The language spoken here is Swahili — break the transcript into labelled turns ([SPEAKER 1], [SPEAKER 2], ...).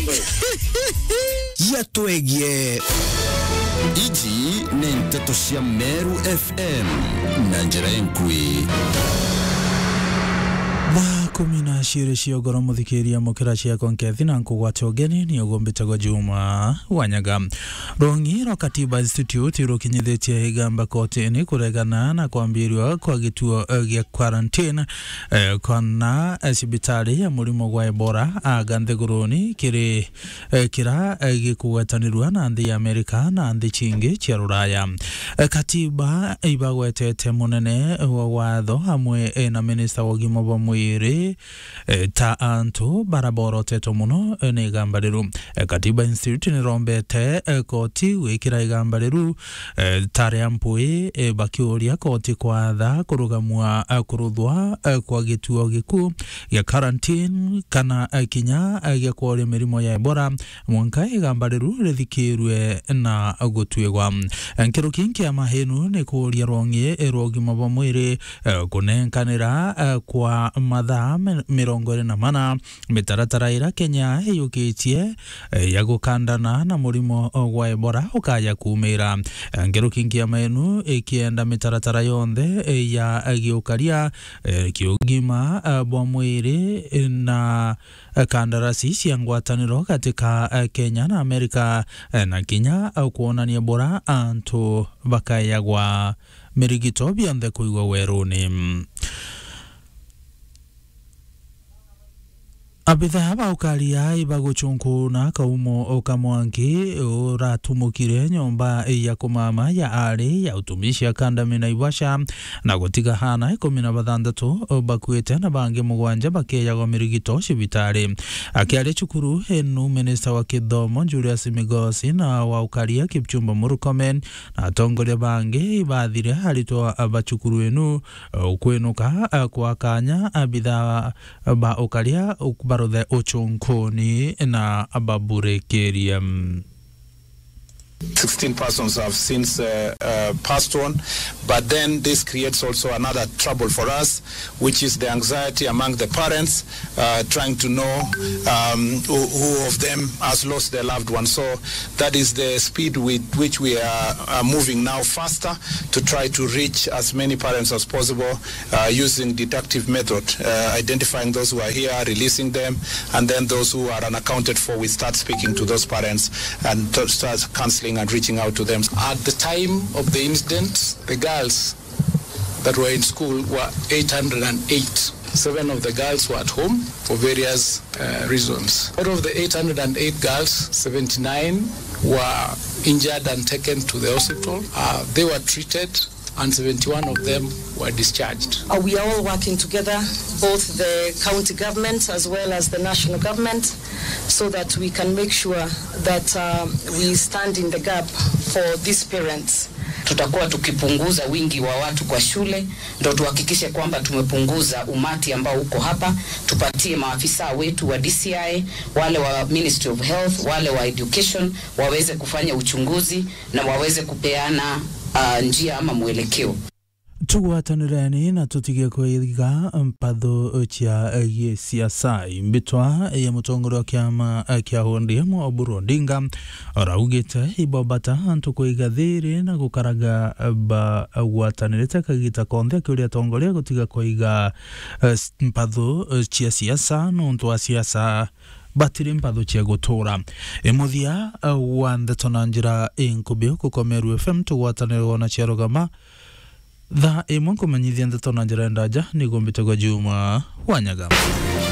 [SPEAKER 1] Yatwegie Iji Nenteto cia Meru FM Nanjerenkui Kumina shire shio goro muthikiria mukira cia konkethi na nkugwate ogeni ni ogombitagwa Juma Wanyaga. Rongiro Katiba Institute irukinyithetie igamba kotini kuregana na kwambirwa kwa gituo gia quarantine kona sibitari ya murimo gwa Ebola agantheguruni kira gikugwatanirwa na nthi ya Amerika na nthi chingi cia Ruraya. Katiba ibagwetete munene wa watho hamwe na minister wa ugima wa mwiri ta antu baraboro teto muno ni igambariru. Katiba Institute ni rombete koti wikira igambariru tare ampui bakiuria koti kwatha kurugamwa kuruthwa kwa gituo giku ya quarantine kana kinya ya kwore mirimo ya Ebola mwanka igambariru rithikirwe na gutwegwa. Nkirukinki ya mahenu ni kuria rongi rogima wa mwiri kunenkanira kwa mathaa 24 mitaratara ira Kenya yukitie ya gukandana na murimo wa Ebola ukaya kumira. Ngerukingia menu ikienda mitaratara yonthe ya giukaria kiugima bwa mwiri na kandarasi cia ngwataniro katika Kenya na Amerika na Kenya kuonania Ebola antu bakayagwa mirigito bionthe kuigwa weruni. Abitha haba ukalia ibaguchunku na kaumo okamwanki uratumukire nyomba ya kumama ya ari ya utumishi ya kandami na Iwasha na gutiga hana 16 bakwete na bange mugwanja bakeyagwa mirigito cibitari. Akiari chukuru henu minister wa kithomo Julius Migosi na wa ukalia Kipchumba Murkomen na tongoria bange ibathire haritwa abachukuru enu kwenuka kwa kanya abitha ba ukalia the ochonkoni na ababurekeria.
[SPEAKER 2] 16 persons have since passed on, but then this creates also another trouble for us, which is the anxiety among the parents, trying to know who of them has lost their loved one. So that is the speed with which we are moving now, faster to try to reach as many parents as possible using deductive method, identifying those who are here, releasing them, and then those who are unaccounted for, we start speaking to those parents and start counseling and reaching out to them. At the time of the incident, the girls that were in school were 808. 7 of the girls were at home for various reasons. Out of the 808 girls, 79 were injured and taken to the hospital. They were treated and 71 of them were discharged.
[SPEAKER 3] We are all working together, both the county government as well as the national government, so that we can make sure that we stand in the gap for these parents.
[SPEAKER 4] Tutakuwa tukipunguza wingi wa watu kwa shule, ndio tuhakikishe kwamba tumepunguza umati ambao uko hapa. Tupatie maafisa wetu wa DCI, wale wa Ministry of Health, wale wa Education waweze kufanya uchunguzi na waweze kupeana njia ama mwelekeo.
[SPEAKER 1] Tugwatanirani na tutige kuiga mpatho cia siasa imbitwa ya mutongoria wa kiama kia ODM Oburu Odinga araugite ibobata antu kuiga thiri na gukaraga gwatanirite kagita konthe kuria tongoria gutiga kuiga mpatho cia siasa nontu wa siasa batiri mpatho cia gutura emuthia wa ndeto na njira inkubio kukomeru FM tugwatanirwa na ciarogama Tha imwe kumanyithia ndeto na njira ndaja ni gombitagwa Juma Wanyaga.